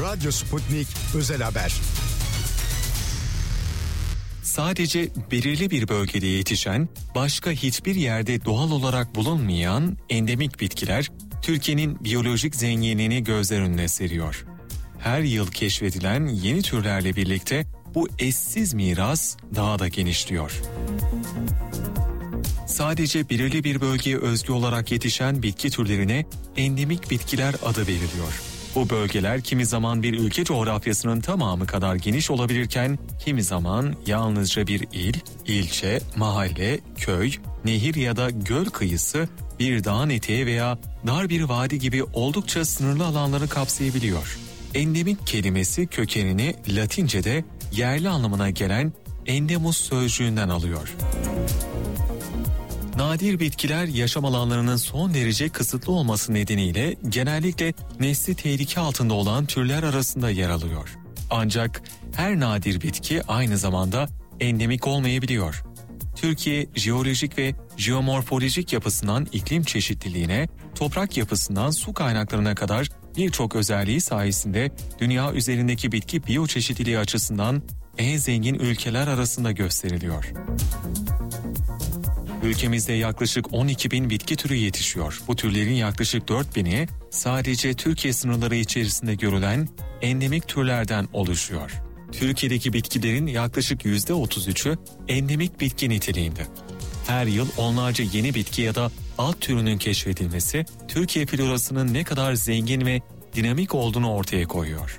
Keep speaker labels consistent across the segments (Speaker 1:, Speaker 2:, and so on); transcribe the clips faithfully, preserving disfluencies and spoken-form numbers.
Speaker 1: Radyo Sputnik Özel Haber.
Speaker 2: Sadece belirli bir bölgede yetişen, başka hiçbir yerde doğal olarak bulunmayan endemik bitkiler, Türkiye'nin biyolojik zenginliğini gözler önüne seriyor. Her yıl keşfedilen yeni türlerle birlikte bu eşsiz miras daha da genişliyor. Sadece belirli bir bölgeye özgü olarak yetişen bitki türlerine endemik bitkiler adı veriliyor. Bu bölgeler kimi zaman bir ülke coğrafyasının tamamı kadar geniş olabilirken, kimi zaman yalnızca bir il, ilçe, mahalle, köy, nehir ya da göl kıyısı, bir dağın eteği veya dar bir vadi gibi oldukça sınırlı alanları kapsayabiliyor. Endemik kelimesi kökenini Latince'de yerli anlamına gelen endemus sözcüğünden alıyor. Nadir bitkiler yaşam alanlarının son derece kısıtlı olması nedeniyle genellikle nesli tehlike altında olan türler arasında yer alıyor. Ancak her nadir bitki aynı zamanda endemik olmayabiliyor. Türkiye, jeolojik ve jeomorfolojik yapısından iklim çeşitliliğine, toprak yapısından su kaynaklarına kadar birçok özelliği sayesinde dünya üzerindeki bitki biyoçeşitliliği açısından en zengin ülkeler arasında gösteriliyor. Ülkemizde yaklaşık on iki bin bitki türü yetişiyor. Bu türlerin yaklaşık dört bini sadece Türkiye sınırları içerisinde görülen endemik türlerden oluşuyor. Türkiye'deki bitkilerin yaklaşık yüzde otuz üçü endemik bitki niteliğinde. Her yıl onlarca yeni bitki ya da alt türünün keşfedilmesi, Türkiye florasının ne kadar zengin ve dinamik olduğunu ortaya koyuyor.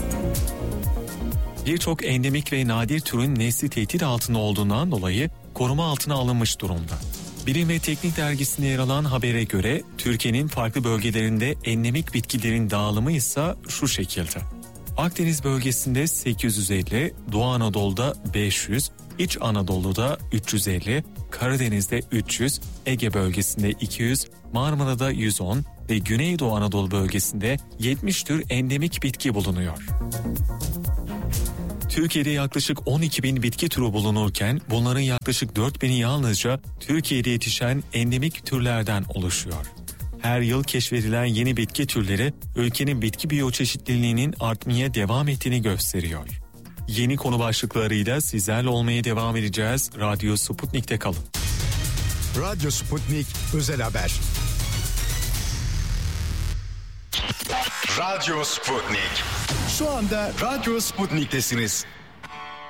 Speaker 2: Birçok endemik ve nadir türün nesli tehdit altında olduğundan dolayı koruma altına alınmış durumda. Bilim ve Teknik Dergisi'nde yer alan habere göre Türkiye'nin farklı bölgelerinde endemik bitkilerin dağılımı ise şu şekilde. Akdeniz bölgesinde sekiz yüz elli, Doğu Anadolu'da beş yüz, İç Anadolu'da üç yüz elli, Karadeniz'de üç yüz, Ege bölgesinde iki yüz, Marmara'da yüz on ve Güneydoğu Anadolu bölgesinde yetmiş tür endemik bitki bulunuyor. Türkiye'de yaklaşık on iki bin bitki türü bulunurken bunların yaklaşık dört bini yalnızca Türkiye'de yetişen endemik türlerden oluşuyor. Her yıl keşfedilen yeni bitki türleri ülkenin bitki biyoçeşitliliğinin artmaya devam ettiğini gösteriyor. Yeni konu başlıklarıyla sizlerle olmaya devam edeceğiz. Radyo Sputnik'te kalın.
Speaker 1: Radyo Sputnik Özel Haber. Radyo Sputnik. Şu anda Radyo Sputnik'tesiniz.